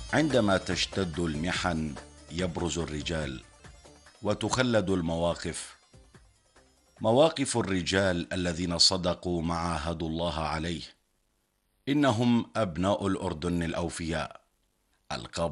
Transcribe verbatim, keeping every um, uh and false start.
عندما تشتد المحن يبرز الرجال وتخلد المواقف، مواقف الرجال الذين صدقوا ما عاهدوا الله عليه. إنهم أبناء الأردن الأوفياء، القابضين